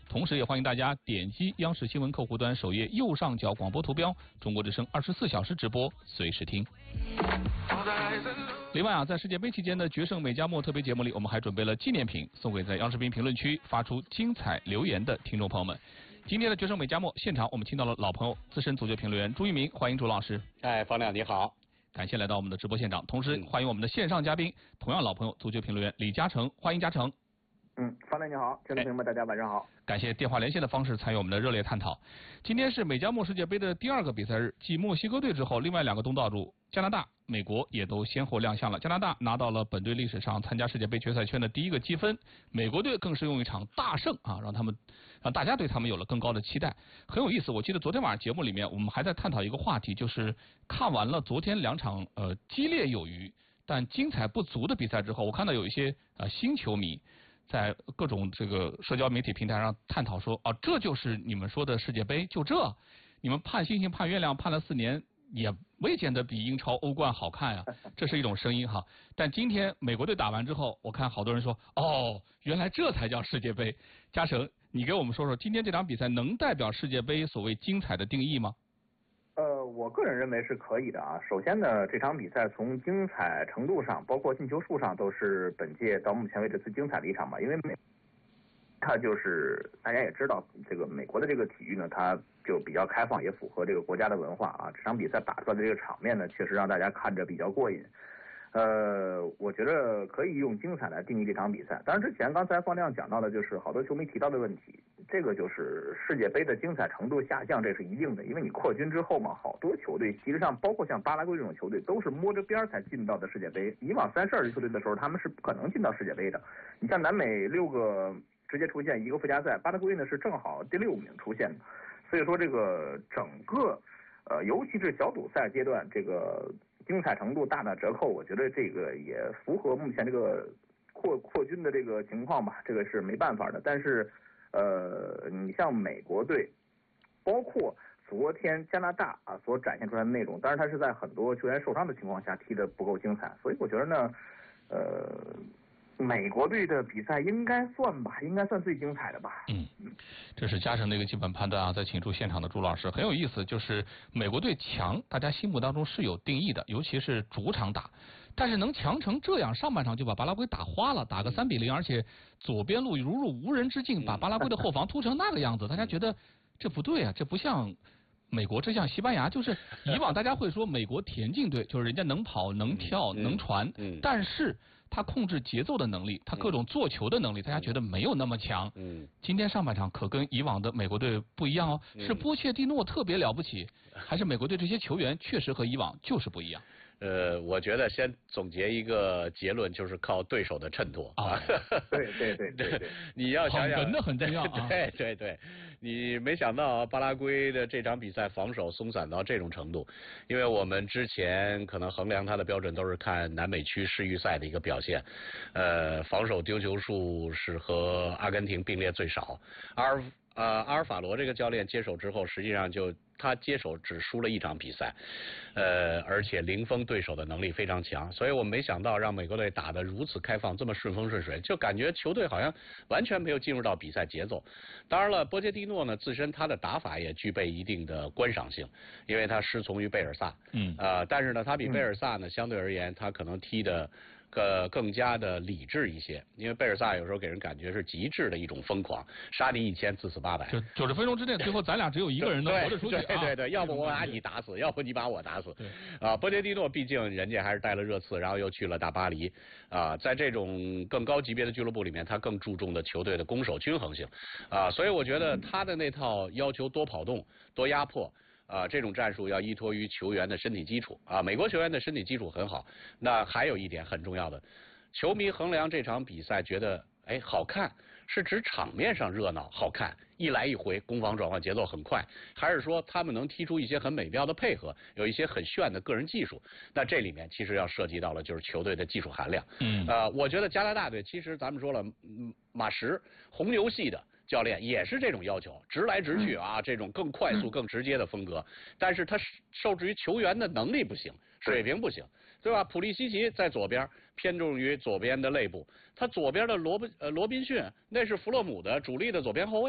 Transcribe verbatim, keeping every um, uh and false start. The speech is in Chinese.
同时也欢迎大家点击央视新闻客户端首页右上角广播图标，中国之声二十四小时直播，随时听。另外啊，在世界杯期间的决胜美加墨特别节目里，我们还准备了纪念品送给在央视频评论区发出精彩留言的听众朋友们。今天的决胜美加墨现场，我们请到了老朋友资深足球评论员朱一鸣，欢迎朱老师。 哎，方亮你好， 感谢来到我们的直播现场，同时欢迎我们的线上嘉宾，同样老朋友足球评论员李嘉诚，欢迎嘉诚。 嗯，方亮你好，听众朋友们大家晚上好。 感谢电话连线的方式参与我们的热烈探讨。今天是美加墨世界杯的第二个比赛日，继墨西哥队之后，另外两个东道主加拿大、美国也都先后亮相了。加拿大拿到了本队历史上参加世界杯决赛圈的第一个积分，美国队更是用一场大胜啊，让他们让大家对他们有了更高的期待，很有意思。我记得昨天晚上节目里面，我们还在探讨一个话题，就是看完了昨天两场呃激烈有余但精彩不足的比赛之后，我看到有一些呃新球迷在各种这个社交媒体平台上探讨说，啊，这就是你们说的世界杯，就这，你们盼星星盼月亮盼了四年，也未见得比英超、欧冠好看呀，这是一种声音哈。但今天美国队打完之后，我看好多人说，哦，原来这才叫世界杯。嘉诚，你给我们说说，今天这场比赛能代表世界杯所谓精彩的定义吗？ 呃，我个人认为是可以的啊。首先呢，这场比赛从精彩程度上，包括进球数上，都是本届到目前为止最精彩的一场吧。因为美，它就是大家也知道，这个美国的这个体育呢，它就比较开放，也符合这个国家的文化啊。这场比赛打出来的这个场面呢，确实让大家看着比较过瘾。呃，我觉得可以用精彩来定义这场比赛。当然，之前刚才方亮讲到的，就是好多球迷提到的问题，这个就是世界杯的精彩程度下降，这是一定的。因为你扩军之后嘛，好多球队，其实上包括像巴拉圭这种球队，都是摸着边才进到的世界杯。以往三十二支球队的时候，他们是不可能进到世界杯的。你像南美六个直接出现一个附加赛，巴拉圭呢是正好第六名出现的。所以说，这个整个呃，尤其是小组赛阶段，这个精彩程度大打折扣，我觉得这个也符合目前这个扩扩军的这个情况吧，这个是没办法的。但是，呃，你像美国队，包括昨天加拿大啊所展现出来的内容，当然他是在很多球员受伤的情况下踢得不够精彩，所以我觉得呢，呃。美国队的比赛应该算吧，应该算最精彩的吧。 嗯，这是嘉诚的一个基本判断啊。再请出现场的朱老师，很有意思，就是美国队强，大家心目当中是有定义的，尤其是主场打，但是能强成这样，上半场就把巴拉圭打花了，打个三比零，而且左边路如入无人之境，把巴拉圭的后防突成那个样子，大家觉得这不对啊，这不像美国，这像西班牙。就是以往大家会说美国田径队就是人家能跑能跳能传，但是他控制节奏的能力，他各种做球的能力，大家觉得没有那么强。嗯，今天上半场可跟以往的美国队不一样哦，是波切蒂诺特别了不起，还是美国队这些球员确实和以往就是不一样？ 呃，我觉得先总结一个结论，就是靠对手的衬托啊。 对对对对对， 你要想想， 真的很重要啊。 对对对，你没想到巴拉圭的这场比赛防守松散到这种程度，因为我们之前可能衡量他的标准都是看南美区世预赛的一个表现，呃，防守丢球数是和阿根廷并列最少，而呃阿尔法罗这个教练接手之后，实际上就他接手只输了一场比赛，呃，而且零封对手的能力非常强，所以我没想到让美国队打得如此开放，这么顺风顺水，就感觉球队好像完全没有进入到比赛节奏。当然了，波切蒂诺呢自身他的打法也具备一定的观赏性，因为他师从于贝尔萨，嗯，呃，但是呢，他比贝尔萨呢相对而言，他可能踢的更更加的理智一些，因为贝尔萨有时候给人感觉是极致的一种疯狂，杀敌一千自死八百， 就九十分钟之内，最后咱俩只有一个人能活着出去啊！ 对对对，要不我把你打死，要不你把我打死。啊，波切蒂诺毕竟人家还是带了热刺，然后又去了大巴黎，啊，在这种更高级别的俱乐部里面，他更注重的球队的攻守均衡性，啊，所以我觉得他的那套要求多跑动、多压迫。啊，这种战术要依托于球员的身体基础啊，美国球员的身体基础很好。那还有一点很重要的，球迷衡量这场比赛觉得哎好看，是指场面上热闹好看，一来一回攻防转换节奏很快，还是说他们能踢出一些很美妙的配合，有一些很炫的个人技术？那这里面其实要涉及到了就是球队的技术含量。嗯，呃，我觉得加拿大队其实咱们说了，嗯，马什红牛系的教练也是这种要求，直来直去啊，这种更快速、更直接的风格。但是他受制于球员的能力不行，水平不行，对吧？普利西奇在左边偏重于左边的肋部，他左边的罗宾呃罗宾逊那是弗洛姆的主力的左边后卫。